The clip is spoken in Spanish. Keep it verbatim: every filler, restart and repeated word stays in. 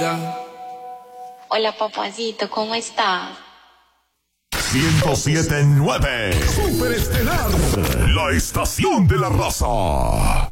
diga. Hola, papacito, ¿cómo estás? ciento siete punto nueve Superestelar, la estación de la raza.